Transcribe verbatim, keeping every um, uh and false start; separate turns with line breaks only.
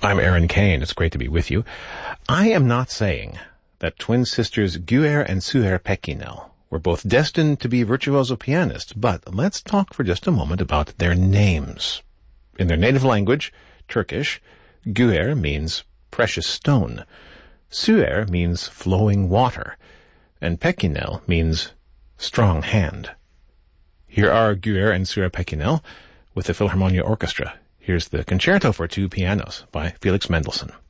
I'm Aaron Kane. It's great to be with you. I am not saying that twin sisters Guer and Suher Pekinel were both destined to be virtuoso pianists, but let's talk for just a moment about their names. In their native language, Turkish, Guer means precious stone, Suher means flowing water, and Pekinel means strong hand. Here are Guer and Suher Pekinel with the Philharmonia Orchestra. Here's the Concerto for Two Pianos by Felix Mendelssohn.